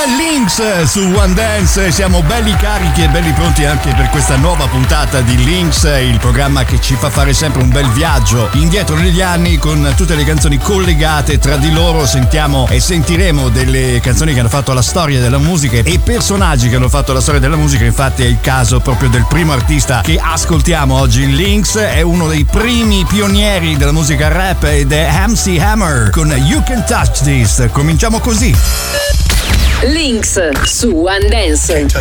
Lynx su One Dance. Siamo belli carichi e belli pronti anche per questa nuova puntata di Lynx, il programma che ci fa fare sempre un bel viaggio indietro negli anni con tutte le canzoni collegate tra di loro. Sentiamo e sentiremo delle canzoni che hanno fatto la storia della musica e personaggi che hanno fatto la storia della musica. Infatti è il caso proprio del primo artista che ascoltiamo oggi in Lynx, è uno dei primi pionieri della musica rap ed è MC Hammer con You Can Touch This. Cominciamo così. Lynx su One Dance.